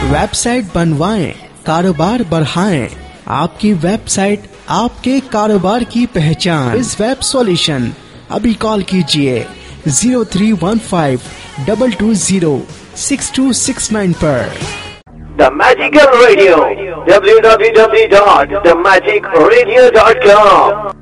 Website बनवाएं, कारोबार बढ़ाएं। आपकी वेबसाइट आपके कारोबार की पहचान। इस वेब सॉल्यूशन अभी कॉल कीजिए 0315-220-6269 पर। The Magical Radio, www.themagicradio.com।